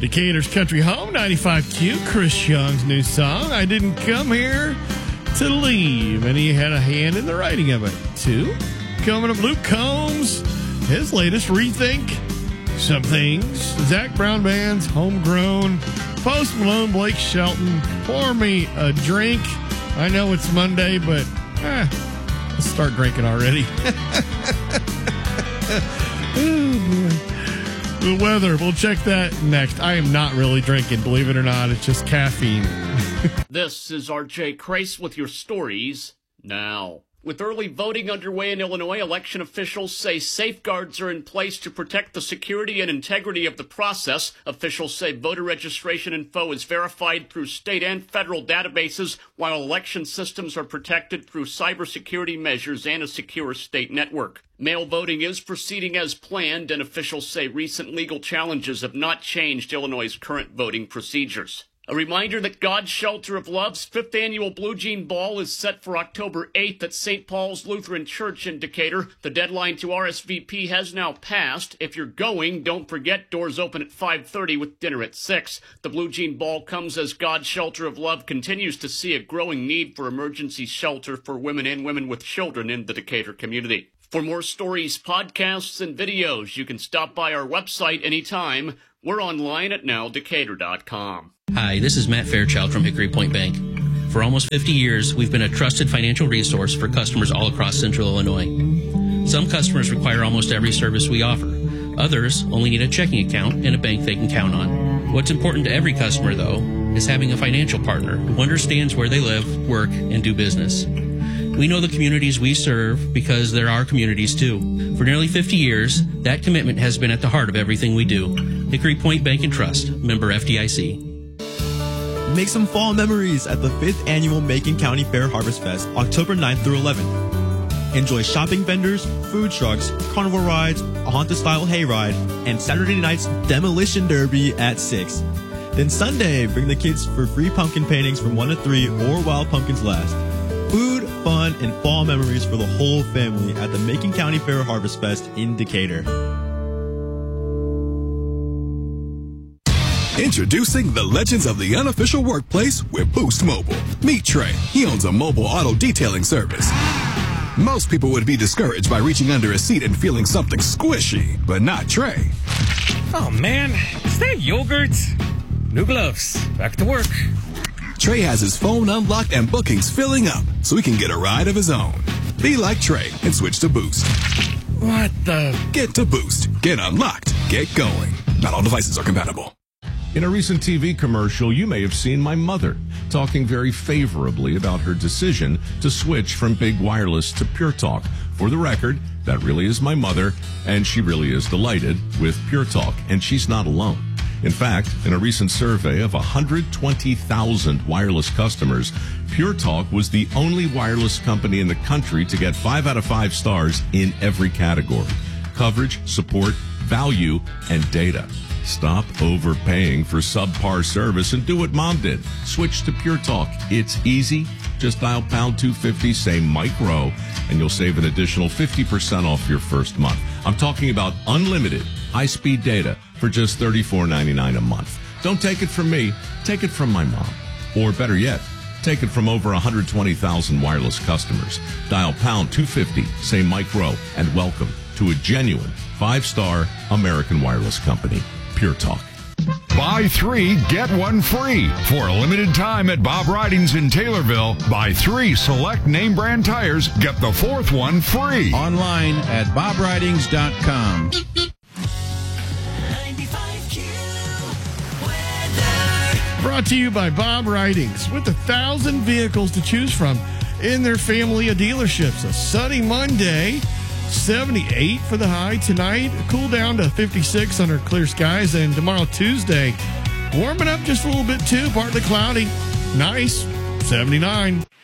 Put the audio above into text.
Decatur's Country Home, 95Q, Chris Young's new song, I Didn't Come Here to Leave, and he had a hand in the writing of it, too. Coming up, Luke Combs, his latest Rethink Some Things, Zach Brown Band's Homegrown, Post Malone, Blake Shelton, Pour Me a Drink. I know it's Monday, but let's start drinking already. Oh, boy. The weather, we'll check that next. I am not really drinking, believe it or not. It's just caffeine. This is RJ Crace with your stories now. With early voting underway in Illinois, election officials say safeguards are in place to protect the security and integrity of the process. Officials say voter registration info is verified through state and federal databases, while election systems are protected through cybersecurity measures and a secure state network. Mail voting is proceeding as planned, and officials say recent legal challenges have not changed Illinois' current voting procedures. A reminder that God's Shelter of Love's 5th annual Blue Jean Ball is set for October 8th at St. Paul's Lutheran Church in Decatur. The deadline to RSVP has now passed. If you're going, don't forget doors open at 5:30 with dinner at 6. The Blue Jean Ball comes as God's Shelter of Love continues to see a growing need for emergency shelter for women and women with children in the Decatur community. For more stories, podcasts, and videos, you can stop by our website anytime. We're online at nowdecatur.com. Hi, this is Matt Fairchild from Hickory Point Bank. For almost 50 years, we've been a trusted financial resource for customers all across Central Illinois. Some customers require almost every service we offer. Others only need a checking account and a bank they can count on. What's important to every customer, though, is having a financial partner who understands where they live, work, and do business. We know the communities we serve because they're our communities, too. For nearly 50 years, that commitment has been at the heart of everything we do. Hickory Point Bank and Trust, member FDIC. Make some fall memories at the 5th Annual Macon County Fair Harvest Fest, October 9th through 11th. Enjoy shopping vendors, food trucks, carnival rides, a haunted-style hayride, and Saturday night's Demolition Derby at 6. Then Sunday, bring the kids for free pumpkin paintings from 1 to 3 or while pumpkins last. Food, fun, and fall memories for the whole family at the Macon County Fair Harvest Fest in Decatur. Introducing the legends of the unofficial workplace with Boost Mobile. Meet Trey. He owns a mobile auto detailing service. Most people would be discouraged by reaching under a seat and feeling something squishy, but not Trey. Oh man, is that yogurt? New gloves. Back to work. Trey has his phone unlocked and bookings filling up so he can get a ride of his own. Be like Trey and switch to Boost. What the? Get to Boost. Get unlocked. Get going. Not all devices are compatible. In a recent TV commercial, you may have seen my mother talking very favorably about her decision to switch from Big Wireless to Pure Talk. For the record, that really is my mother, and she really is delighted with Pure Talk, and she's not alone. In fact, in a recent survey of 120,000 wireless customers, Pure Talk was the only wireless company in the country to get 5 out of 5 stars in every category: coverage, support, value, and data. Stop overpaying for subpar service and do what Mom did. Switch to Pure Talk. It's easy. Just dial pound 250, say micro, and you'll save an additional 50% off your first month. I'm talking about unlimited high-speed data for just $34.99 a month. Don't take it from me. Take it from my mom. Or better yet, take it from over 120,000 wireless customers. Dial pound 250, say micro, and welcome to a genuine 5-star American wireless company. Pure Talk. Buy 3, get 1 free. For a limited time at Bob Ridings in Taylorville, buy 3 select name brand tires, get the 4th one free. Online at bobridings.com. Brought to you by Bob Ridings. With 1,000 vehicles to choose from in their family of dealerships. A sunny Monday. 78 for the high tonight. Cool down to 56 under clear skies. And tomorrow, Tuesday, warming up just a little bit too. Partly cloudy. Nice. 79.